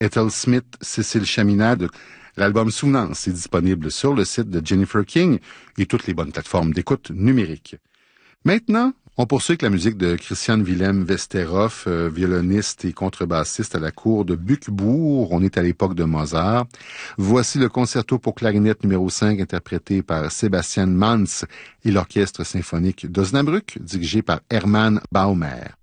Ethel Smith, Cécile Chaminade. L'album Souvenance est disponible sur le site de Jennifer King et toutes les bonnes plateformes d'écoute numérique. Maintenant, on poursuit avec la musique de Christian Wilhelm Westerhoff, violoniste et contrebassiste à la cour de Buchbourg. On est à l'époque de Mozart. Voici le concerto pour clarinette numéro 5 interprété par Sebastian Manz et l'orchestre symphonique d'Osnabrück dirigé par Hermann Baumer.